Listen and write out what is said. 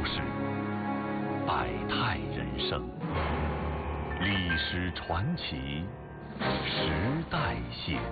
事，百态人生，历史传奇，时代写